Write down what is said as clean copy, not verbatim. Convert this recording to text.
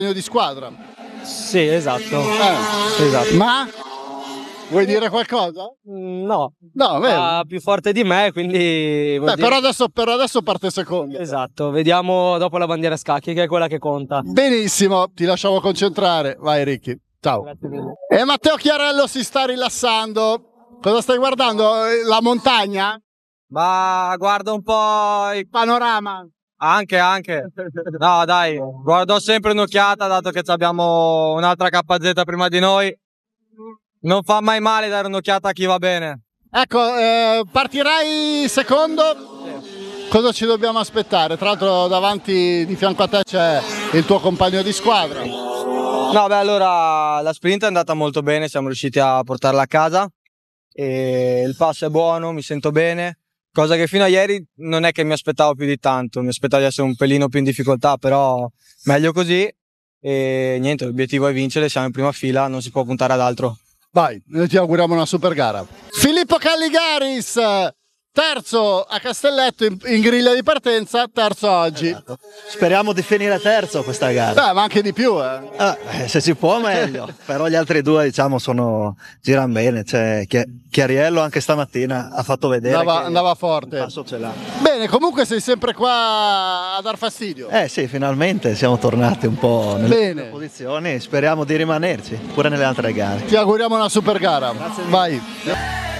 di squadra. Sì, esatto. Esatto. Ma vuoi dire qualcosa? No, No, vero. più forte di me, quindi vuol dire- Per adesso parte secondo. Esatto, vediamo dopo la bandiera a scacchi, che è quella che conta. Benissimo, ti lasciamo concentrare. Vai Ricky, ciao. Grazie mille. E Matteo Chiarello si sta rilassando. Cosa stai guardando? La montagna? Ma guarda un po' Il panorama? Anche. No, dai, guardo sempre un'occhiata, dato che abbiamo un'altra KZ prima di noi. Non fa mai male dare un'occhiata a chi va bene. Ecco, partirai secondo? Cosa ci dobbiamo aspettare? Tra l'altro davanti di fianco a te c'è il tuo compagno di squadra. No, beh, allora la sprint è andata molto bene, siamo riusciti a portarla a casa e il passo è buono, mi sento bene, cosa che fino a ieri non è che mi aspettavo più di tanto, mi aspettavo di essere un pelino più in difficoltà, però meglio così e niente, l'obiettivo è vincere, siamo in prima fila, non si può puntare ad altro. Vai, noi ti auguriamo una super gara. Filippo Calligaris, terzo a Castelletto in griglia di partenza, terzo oggi. Esatto. Speriamo di finire terzo questa gara. Beh, ma anche di più, Se si può meglio, però gli altri due diciamo girano bene, cioè, Chiariello anche stamattina ha fatto vedere andava forte. Il passo ce l'ha. Bene, comunque sei sempre qua a dar fastidio. Sì, finalmente siamo tornati un po' nelle posizioni, speriamo di rimanerci pure nelle altre gare. Ti auguriamo una super gara. Grazie. Vai.